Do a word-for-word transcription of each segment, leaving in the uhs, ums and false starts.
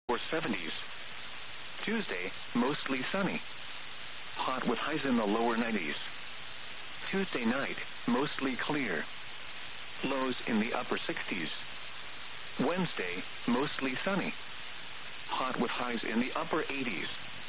or seventies. Tuesday, mostly sunny. Hot with highs in the lower nineties. Tuesday night, mostly clear. Lows in the upper sixties. Wednesday, mostly sunny. Hot with highs in the upper eighties.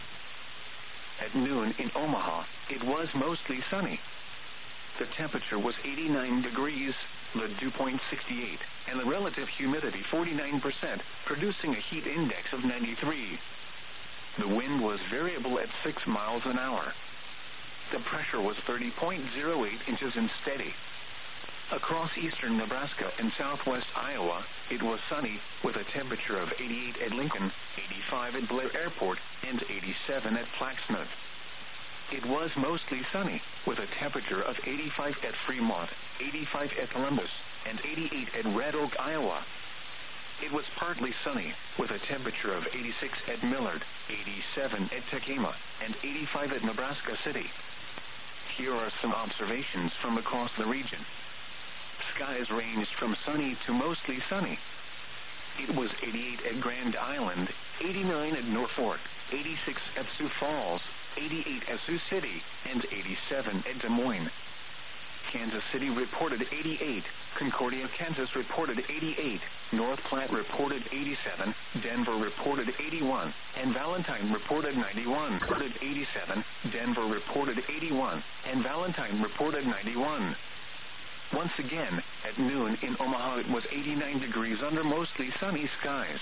At noon in Omaha, it was mostly sunny. The temperature was eighty-nine degrees, the dew point sixty-eight, and the relative humidity forty-nine percent, producing a heat index of ninety-three. The wind was variable at six miles an hour. The pressure was thirty point zero eight inches and steady. Across eastern Nebraska and southwest Iowa, it was sunny, with a temperature of eighty-eight at Lincoln, eighty-five at Blair Airport, and eighty-seven at Plaquemine. It was mostly sunny, with a temperature of eighty-five at Fremont, eighty-five at Columbus, and eighty-eight at Red Oak, Iowa. It was partly sunny, with a temperature of eighty-six at Millard, eighty-seven at Tekamah, and eighty-five at Nebraska City. Here are some observations from across the region. Skies ranged from sunny to mostly sunny. It was eighty-eight at Grand Island, eighty-nine at Norfolk, eighty-six at Sioux Falls, eighty-eight at Sioux City, and eighty-seven at Des Moines. Kansas City reported eighty-eight, Concordia, Kansas reported eighty-eight, North Platte reported eighty-seven, Denver reported eighty-one, and Valentine reported ninety-one. Reported eighty-seven, Denver reported eighty-one, and Valentine reported ninety-one. Once again, at noon in Omaha it was eighty-nine degrees under mostly sunny skies.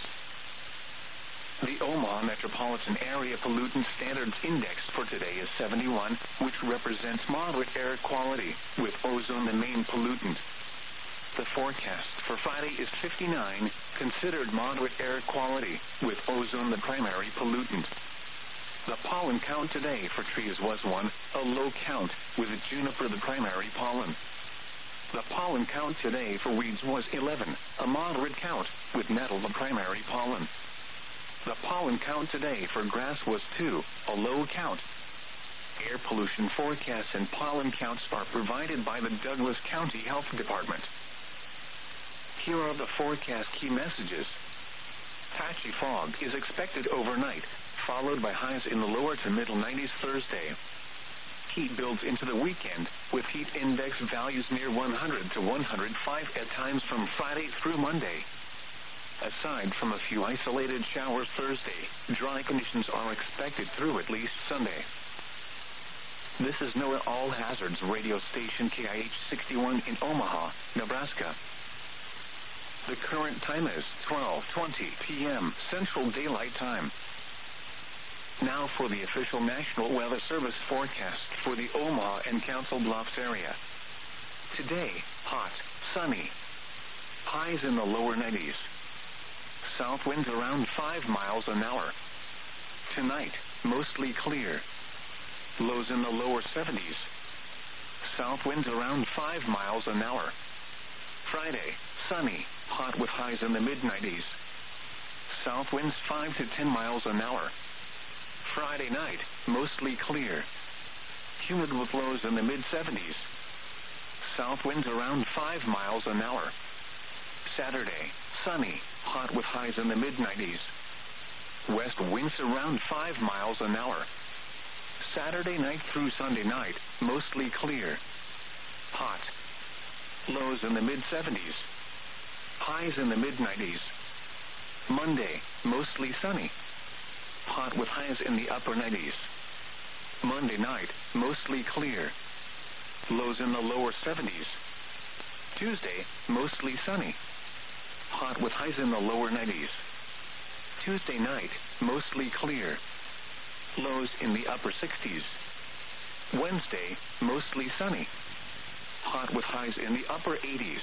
The Omaha Metropolitan Area Pollutant Standards Index for today is seventy-one, which represents moderate air quality, with ozone the main pollutant. The forecast for Friday is fifty-nine, considered moderate air quality, with ozone the primary pollutant. The pollen count today for trees was one, a low count, with juniper the primary pollen. The pollen count today for weeds was eleven, a moderate count, with nettle the primary pollen. The pollen count today for grass was two, a low count. Air pollution forecasts and pollen counts are provided by the Douglas County Health Department. Here are the forecast key messages. Patchy fog is expected overnight, followed by highs in the lower to middle nineties Thursday. Heat builds into the weekend, with heat index values near one hundred to one hundred five at times from Friday through Monday. Aside from a few isolated showers Thursday, dry conditions are expected through at least Sunday. This is NOAA All Hazards radio station K I H sixty-one in Omaha, Nebraska. The current time is twelve twenty p.m. Central Daylight Time. Now for the official National Weather Service forecast for the Omaha and Council Bluffs area. Today, hot, sunny. Highs in the lower nineties. South winds around five miles an hour. Tonight, mostly clear. Lows in the lower seventies. South winds around five miles an hour. Friday, sunny, hot with highs in the mid nineties. South winds five to ten miles an hour. Friday night, mostly clear. Humid with lows in the mid seventies. South winds around five miles an hour. Saturday, sunny, hot with highs in the mid nineties. West winds around five miles an hour. Saturday night through Sunday night, mostly clear. Hot. Lows in the mid seventies. Highs in the mid nineties. Monday, mostly sunny. Hot with highs in the upper nineties. Monday night, mostly clear. Lows in the lower seventies. Tuesday, mostly sunny. Hot with highs in the lower nineties. Tuesday night, mostly clear. Lows in the upper sixties. Wednesday, mostly sunny. Hot with highs in the upper eighties.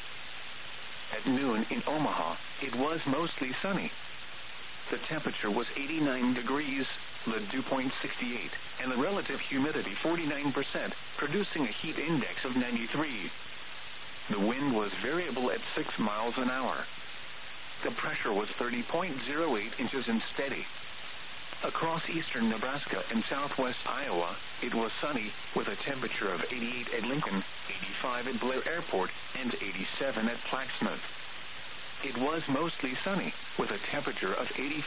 At noon in Omaha, it was mostly sunny. The temperature was eighty-nine degrees, the dew point sixty-eight, and the relative humidity forty-nine percent, producing a heat index of ninety-three. The wind was variable at six miles an hour. The pressure was thirty point zero eight inches and steady. Across eastern Nebraska and southwest Iowa, it was sunny, with a temperature of eighty-eight at Lincoln, eighty-five at Blair Airport, and eighty-seven at Plaquemine. It was mostly sunny, with a temperature of eighty-five